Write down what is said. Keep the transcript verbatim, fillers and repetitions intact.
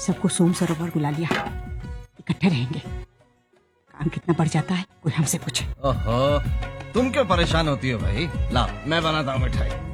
सबको सोम सरोवर बुला लिया, इकट्ठे रहेंगे। काम कितना बढ़ जाता है कोई हमसे पूछे। ओहो, तुम क्यों परेशान होती हो भाई? लाओ मैं बनाता हूँ मिठाई।